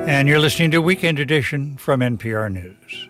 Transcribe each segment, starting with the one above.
And you're listening to Weekend Edition from NPR News.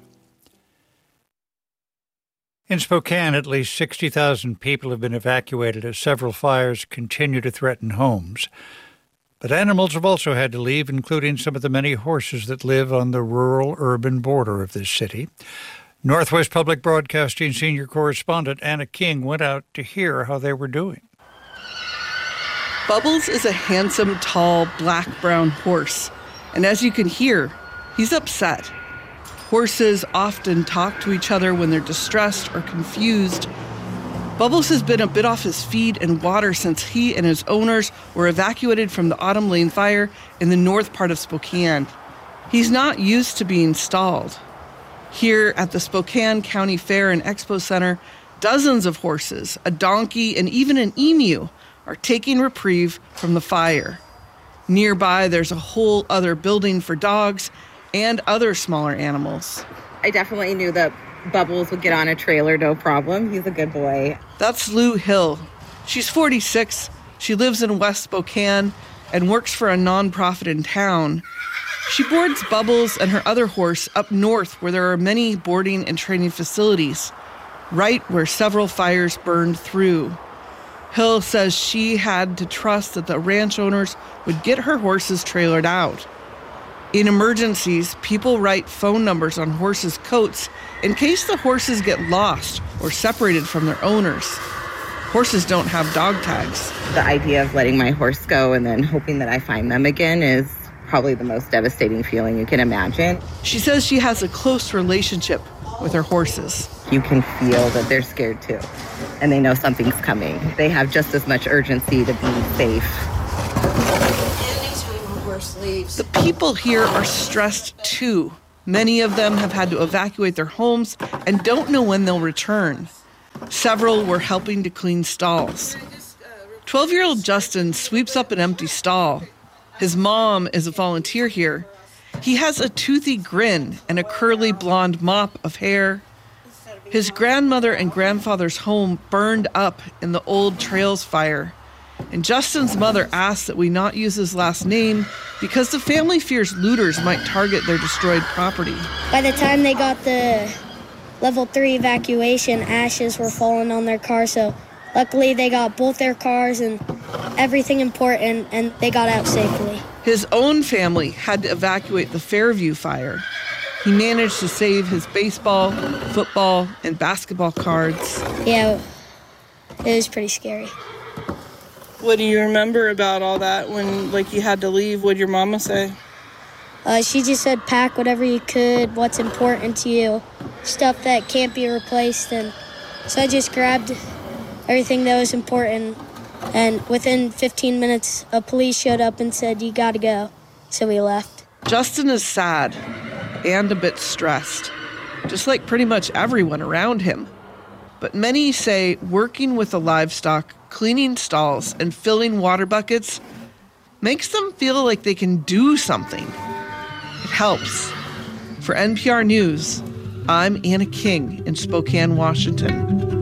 In Spokane, at least 60,000 people have been evacuated as several fires continue to threaten homes. But animals have also had to leave, including some of the many horses that live on the rural-urban border of this city. Northwest Public Broadcasting senior correspondent Anna King went out to hear how they were doing. Bubbles is a handsome, tall, black-brown horse. And as you can hear, he's upset. Horses often talk to each other when they're distressed or confused. Bubbles has been a bit off his feed and water since he and his owners were evacuated from the Autumn Lane fire in the north part of Spokane. He's not used to being stalled. Here at the Spokane County Fair and Expo Center, dozens of horses, a donkey, and even an emu are taking reprieve from the fire. Nearby, there's a whole other building for dogs and other smaller animals. I definitely knew that Bubbles would get on a trailer, no problem. He's a good boy. That's Lou Hill. She's 46. She lives in West Spokane and works for a nonprofit in town. She boards Bubbles and her other horse up north where there are many boarding and training facilities, right where several fires burned through. Hill says she had to trust that the ranch owners would get her horses trailered out. In emergencies, people write phone numbers on horses' coats in case the horses get lost or separated from their owners. Horses don't have dog tags. The idea of letting my horse go and then hoping that I find them again is probably the most devastating feeling you can imagine. She says she has a close relationship with her horses. You can feel that they're scared too, and they know something's coming. They have just as much urgency to be safe. The people here are stressed too. Many of them have had to evacuate their homes and don't know when they'll return. Several were helping to clean stalls. 12-year-old Justin sweeps up an empty stall. His mom is a volunteer here. He has a toothy grin and a curly blonde mop of hair. His grandmother and grandfather's home burned up in the old Trails fire. And Justin's mother asked that we not use his last name because the family fears looters might target their destroyed property. By the time they got the level 3 evacuation, ashes were falling on their car, so luckily they got both their cars and everything important, and they got out safely. His own family had to evacuate the Fairview fire. He managed to save his baseball, football, and basketball cards. Yeah, it was pretty scary. What do you remember about all that when, you had to leave? What'd your mama say? She just said pack whatever you could, what's important to you, stuff that can't be replaced. And so I just grabbed everything that was important. And within 15 minutes, a police showed up and said, you gotta go. So we left. Justin is sad and a bit stressed, just like pretty much everyone around him. But many say working with the livestock, cleaning stalls, and filling water buckets makes them feel like they can do something. It helps. For NPR News, I'm Anna King in Spokane, Washington.